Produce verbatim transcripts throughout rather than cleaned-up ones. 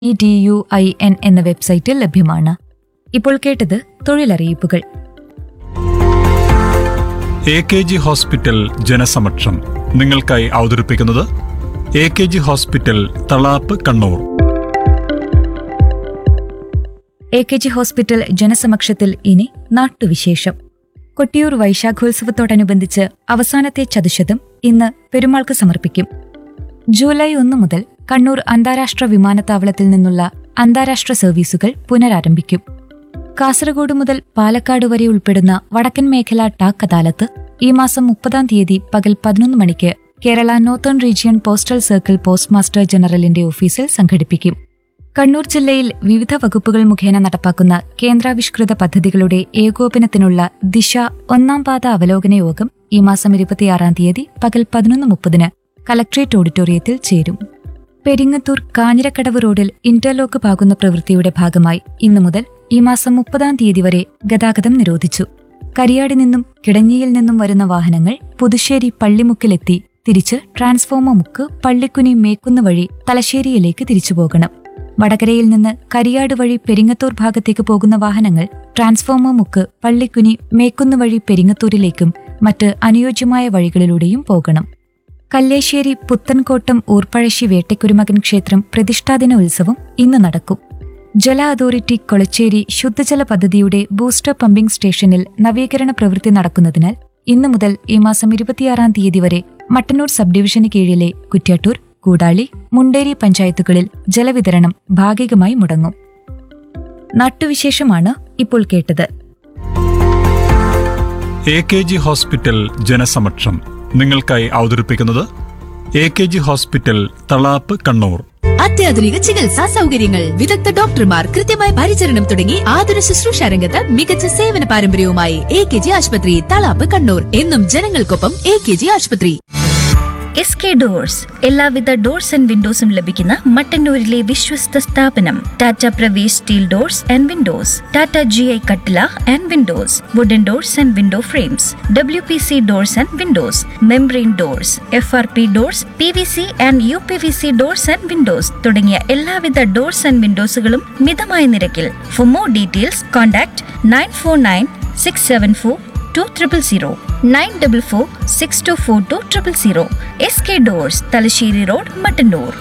E D U I N എന്ന വെബ്സൈറ്റിൽ ലഭ്യമാണ്. ഇപ്പോൾ കേട്ടത് തൊഴിലറിയിപ്പുകൾ. എ കെ ജി ഹോസ്പിറ്റൽ ജനസമക്ഷം നിങ്ങൾക്കായി അവതരിപ്പിക്കുന്നത് A K G hospital Thalap Kannur. A K G hospital ജനസമക്ഷത്തിൽ ഇനി നാട്ടുവിശേഷം. കൊട്ടിയൂർ വൈശാഖോത്സവത്തോടനുബന്ധിച്ച് അവസാനത്തെ ചതുശതം ഇന്ന് പെരുമാൾക്ക് സമർപ്പിക്കും. ജൂലൈ ഒന്ന് മുതൽ കണ്ണൂർ അന്താരാഷ്ട്ര വിമാനത്താവളത്തിൽ നിന്നുള്ള അന്താരാഷ്ട്ര സർവീസുകൾ പുനരാരംഭിക്കും. കാസർഗോഡ് മുതൽ പാലക്കാട് വരെ ഉൾപ്പെടുന്ന വടക്കൻ മേഖല ടാക് അദാലത്ത് ഈ മാസം മുപ്പതാം തീയതി പകൽ പതിനൊന്ന് മണിക്ക് Kerala northern region postal circle post master ജനറലിന്റെ ഓഫീസിൽ സംഘടിപ്പിക്കും. കണ്ണൂർ ജില്ലയിൽ വിവിധ വകുപ്പുകൾ മുഖേന നടപ്പാക്കുന്ന കേന്ദ്രാവിഷ്കൃത പദ്ധതികളുടെ ഏകോപനത്തിനുള്ള ദിശ ഒന്നാം പാത അവലോകന യോഗം ഈ മാസം ഇരുപത്തിയാറാം തീയതി പകൽ പതിനൊന്ന് മുപ്പതിന് കലക്ട്രേറ്റ് ഓഡിറ്റോറിയത്തിൽ ചേരും. പെരിങ്ങത്തൂർ കാഞ്ഞിരക്കടവ് റോഡിൽ ഇന്റർലോക്ക് പാകുന്ന പ്രവൃത്തിയുടെ ഭാഗമായി ഇന്നു മുതൽ ഈ മാസം മുപ്പതാം തീയതി വരെ ഗതാഗതം നിരോധിച്ചു. കരിയാടി നിന്നും കിടങ്ങിയിൽ നിന്നും വരുന്ന വാഹനങ്ങൾ പുതുശ്ശേരി പള്ളിമുക്കിലെത്തി തിരിച്ച് ട്രാൻസ്ഫോമർ മുക്ക് പള്ളിക്കുനി മേക്കുന്ന് വഴി തലശ്ശേരിയിലേക്ക് തിരിച്ചുപോകണം. വടകരയിൽ നിന്ന് കരിയാട് വഴി പെരിങ്ങത്തൂർ ഭാഗത്തേക്ക് പോകുന്ന വാഹനങ്ങൾ ട്രാൻസ്ഫോമർ മുക്ക് പള്ളിക്കുനി മേക്കുന്ന് വഴി പെരിങ്ങത്തൂരിലേക്കും മറ്റ് അനുയോജ്യമായ വഴികളിലൂടെയും പോകണം. കല്ലേശ്ശേരി പുത്തൻകോട്ടം ഊർപ്പഴശ്ശി വേട്ടക്കുരുമകൻ ക്ഷേത്രം പ്രതിഷ്ഠാദിന ഉത്സവം ഇന്ന് നടക്കും. ജല അതോറിറ്റി കൊളച്ചേരി ശുദ്ധജല പദ്ധതിയുടെ ബൂസ്റ്റർ പമ്പിംഗ് സ്റ്റേഷനിൽ നവീകരണ പ്രവൃത്തി നടക്കുന്നതിനാൽ ഇന്നു മുതൽ ഈ മാസം ഇരുപത്തിയാറാം തീയതി വരെ മട്ടന്നൂർ സബ് ഡിവിഷന് കീഴിലെ കുറ്റ്യാട്ടൂർ, കൂടാളി, മുണ്ടേരി പഞ്ചായത്തുകളിൽ ജലവിതരണം ഭാഗികമായി മുടങ്ങും. നാട്ടുവിശേഷമാണ് ഇപ്പോൾ കേട്ടത്. എ കെ ജി ഹോസ്പിറ്റൽ ജനസമക്ഷം നിങ്ങൾക്കായി അവതരിപ്പിക്കുന്നത് A K G hospital Thalap Kannur. അത്യാധുനിക ചികിത്സാ സൗകര്യങ്ങൾ, വിദഗ്ധ ഡോക്ടർമാർ, കൃത്യമായ പരിചരണം തുടങ്ങി ആതുര ശുശ്രൂഷ രംഗത്ത് മികച്ച സേവന പാരമ്പര്യവുമായി എ കെ ജി ആശുപത്രി തളാപ്പ് കണ്ണൂർ. എന്നും ജനങ്ങൾക്കൊപ്പം എ കെ ജി ആശുപത്രി. എസ് കെ ഡോഴ്സ് എല്ലാവിധ ഡോർസ് ആൻഡ് വിൻഡോസും ലഭിക്കുന്ന മട്ടന്നൂരിലെ വിശ്വസ്ത സ്ഥാപനം. Tata Pravesh steel doors and Windows, Tata G I കട്ടില and Windows, wooden doors and window frames, W P C doors and Windows, membrane doors, F R P doors, P V C and you P V C doors and Windows തുടങ്ങിയ എല്ലാവിധ doors and വിൻഡോസുകളും മിതമായ നിരക്കിൽ. For more details contact nine four nine six seven four two triple zero nine double four six to four two triple zero. S K doors, Thalassery road, Mattannur.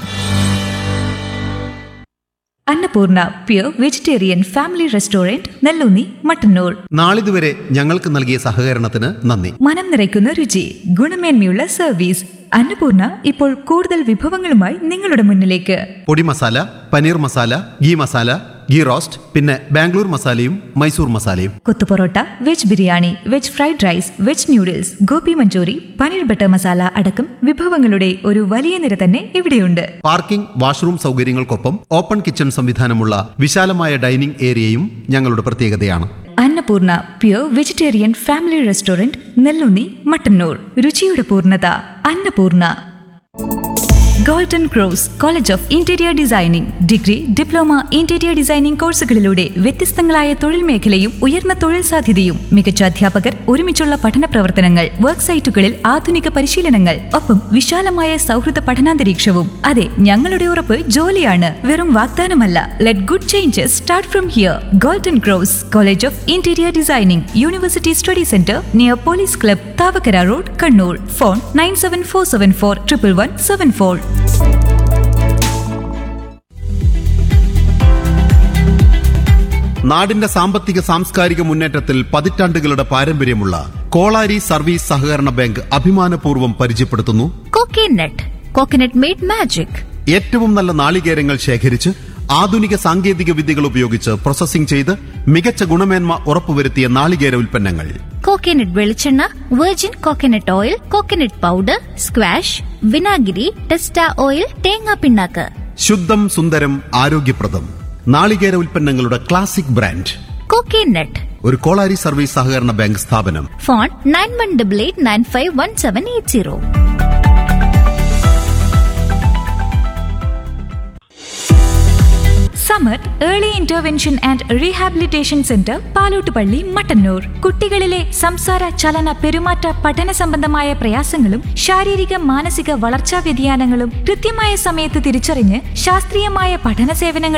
Annapurna pure vegetarian family restaurant, Nelloonni, Mattannur. നാളിതുവരെ ഞങ്ങൾക്ക് നൽകിയ സഹകരണത്തിന് നന്ദി. മനം നിറയ്ക്കുന്ന രുചി, ഗുണമേന്മയുള്ള സർവീസ്. അന്നപൂർണ ഇപ്പോൾ കൂടുതൽ വിഭവങ്ങളുമായി നിങ്ങളുടെ മുന്നിലേക്ക്. പൊടി മസാല, പനീർ മസാല, ഗീ മസാല, ഗീ റോസ്റ്റ്, പിന്നെ ബാംഗ്ലൂർ മസാലയും മൈസൂർ മസാലയും. കൊത്തു parotta, veg biryani, veg fried rice, veg noodles, Gopi Manchurian, paneer butter masala അടക്കം വിഭവങ്ങളുടെ ഒരു വലിയ നിര തന്നെ ഇവിടെയുണ്ട്. പാർക്കിംഗ്, വാഷ്റൂം സൗകര്യങ്ങൾക്കൊപ്പം ഓപ്പൺ കിച്ചൺ സംവിധാനമുള്ള വിശാലമായ ഡൈനിംഗ് ഏരിയയും ഞങ്ങളുടെ പ്രത്യേകതയാണ്. Annapurna pure vegetarian family restaurant, Nelloonni, Mattannur. രുചിയുടെ പൂർണ്ണത Annapurna. Golden cross college of interior designing degree, diploma, interior designing കോഴ്സുകളിലൂടെ വ്യത്യസ്തങ്ങളായ തൊഴിൽ മേഖലയും ഉയർന്ന തൊഴിൽ സാധ്യതയും, മികച്ച അധ്യാപകർ, ഒരുമിച്ചുള്ള പഠന പ്രവർത്തനങ്ങൾ, വർക്ക് സൈറ്റുകളിൽ ആധുനിക പരിശീലനങ്ങൾ, ഒപ്പം വിശാലമായ സൗഹൃദ പഠനാന്തരീക്ഷവും. അതെ, ഞങ്ങളുടെ ഉറപ്പ് ജോലിയാണ്, വെറും വാഗ്ദാനമല്ല. Let good changes start from here. Golden cross college of interior designing, university study centre near police club, Thavakkara road, Kannur. Phone nine seven four seven four triple one seven four. നാടിന്റെ സാമ്പത്തിക സാംസ്കാരിക മുന്നേറ്റത്തിൽ പതിറ്റാണ്ടുകളുടെ പാരമ്പര്യമുള്ള കോളാരി സർവീസ് സഹകരണ ബാങ്ക് അഭിമാനപൂർവ്വം പരിചയപ്പെടുത്തുന്നു coconut. Coconut made magic. ഏറ്റവും നല്ല നാളികേരങ്ങൾ ശേഖരിച്ച് ആധുനിക സാങ്കേതിക വിദ്യകൾ ഉപയോഗിച്ച് പ്രോസസ്സിംഗ് ചെയ്ത് മികച്ച ഗുണമേന്മ ഉറപ്പുവരുത്തിയ നാളികേര ഉൽപ്പന്നങ്ങൾ. കോക്കനട്ട് വെളിച്ചെണ്ണ, virgin coconut oil, coconut powder, squash, വിനാഗിരി, ടെസ്റ്റ ഓയിൽ, തേങ്ങാ പിണ്ണാക്ക്. ശുദ്ധം, സുന്ദരം, ആരോഗ്യപ്രദം നാളികേര ഉൽപ്പന്നങ്ങളുടെ ക്ലാസിക് ബ്രാൻഡ് കോക്കനട്ട്. ഒരു കോളാരി സർവീസ് സഹകരണ ബാങ്ക് സ്ഥാപനം. Phone nine one double eight nine five one seven eight zero. Samath early intervention and rehabilitation centre, Palottupalli, Mattannur. കുട്ടികളിലെ സംസാര, ചലന, പെരുമാറ്റ, പഠന സംബന്ധമായ പ്രയാസങ്ങളും ശാരീരിക മാനസിക വളർച്ചാ വ്യതിയാനങ്ങളും കൃത്യമായ സമയത്ത് തിരിച്ചറിഞ്ഞ് ശാസ്ത്രീയമായ പഠന സേവനങ്ങൾ